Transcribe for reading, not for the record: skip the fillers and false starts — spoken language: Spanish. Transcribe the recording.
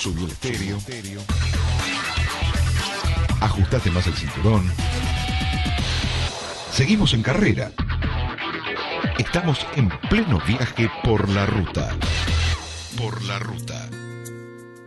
Subí el estéreo. Ajustate más el cinturón. Seguimos en carrera. Estamos en pleno viaje por la ruta. Por la ruta.